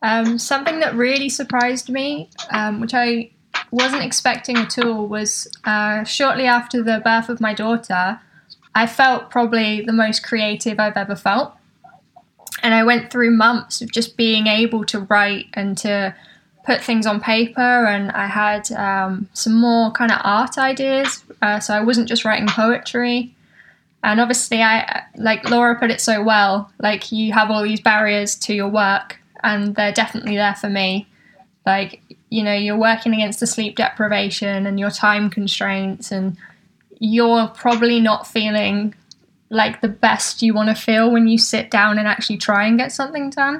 Something that really surprised me, which I wasn't expecting at all, was shortly after the birth of my daughter, I felt probably the most creative I've ever felt. And I went through months of just being able to write and to put things on paper. And I had some more kind of art ideas. So I wasn't just writing poetry. And obviously, I like Laura put it so well, like you have all these barriers to your work, and they're definitely there for me. Like, you know, you're working against the sleep deprivation and your time constraints, and you're probably not feeling like the best you want to feel when you sit down and actually try and get something done.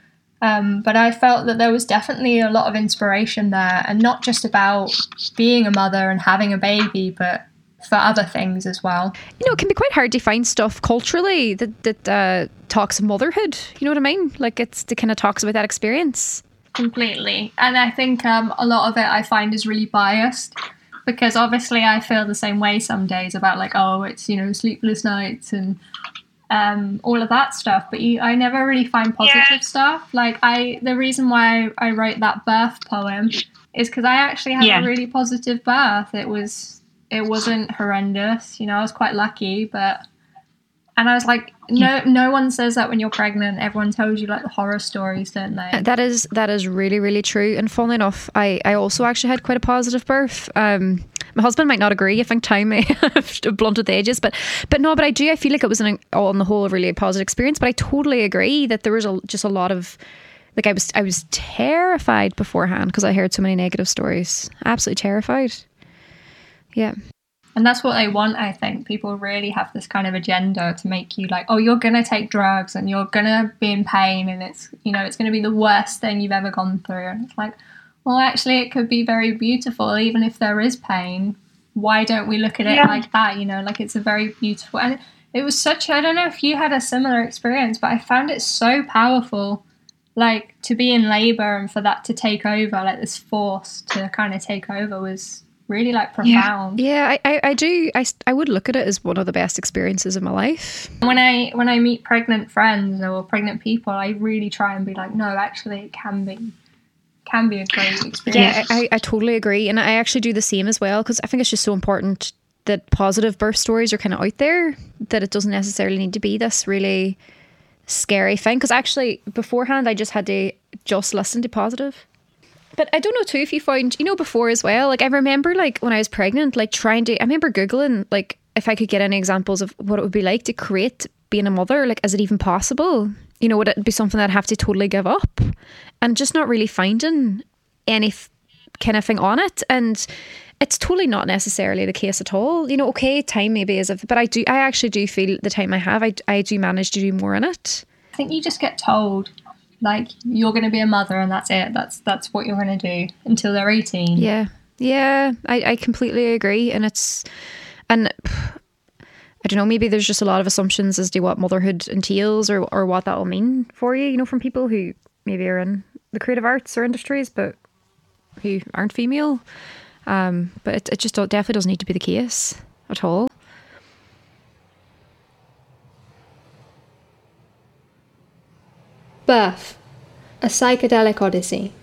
But I felt that there was definitely a lot of inspiration there, and not just about being a mother and having a baby, but for other things as well. You know, it can be quite hard to find stuff culturally that talks of motherhood. You know what I mean? Like it kind of talks about that experience. Completely. And I think a lot of it I find is really biased, because obviously I feel the same way some days about like, oh, it's, you know, sleepless nights and all of that stuff. But I never really find positive stuff. Like the reason why I wrote that birth poem is because I actually had a really positive birth. It wasn't horrendous. You know, I was quite lucky, and I was like, no one says that when you're pregnant. Everyone tells you like the horror stories, don't they? That is really, really true. And funnily enough, I also actually had quite a positive birth. My husband might not agree. I think time may have blunted the edges, but no, but I feel like it was on the whole a really positive experience. But I totally agree that there was just a lot of, like, I was terrified beforehand because I heard so many negative stories. Absolutely terrified. Yeah. And that's what they want, I think. People really have this kind of agenda to make you like, oh, you're going to take drugs and you're going to be in pain and it's, you know, it's going to be the worst thing you've ever gone through. And it's like, well, actually, it could be very beautiful, even if there is pain. Why don't we look at it like that? You know, like it's a very beautiful. And it was such, I don't know if you had a similar experience, but I found it so powerful, like to be in labor and for that to take over, like this force to kind of take over was really like profound. Yeah, I do. I would look at it as one of the best experiences of my life. When I meet pregnant friends or pregnant people, I really try and be like, no, actually it can be a great experience. Yeah, I totally agree. And I actually do the same as well, because I think it's just so important that positive birth stories are kind of out there, that it doesn't necessarily need to be this really scary thing. Because actually beforehand I just had to just listen to positive. But I don't know too if you found, you know, before as well, like I remember like when I was pregnant, like I remember Googling like if I could get any examples of what it would be like to create being a mother, like is it even possible? You know, would it be something that I'd have to totally give up? And just not really finding any kind of thing on it. And it's totally not necessarily the case at all. You know, okay, time maybe is, but I actually do feel the time I have, I do manage to do more in it. I think you just get told, like, you're going to be a mother and that's it. That's what you're going to do until they're 18. Yeah, I completely agree. And I don't know, maybe there's just a lot of assumptions as to what motherhood entails or what that will mean for you, you know, from people who maybe are in the creative arts or industries, but who aren't female. But it just definitely doesn't need to be the case at all. Birth, a psychedelic odyssey.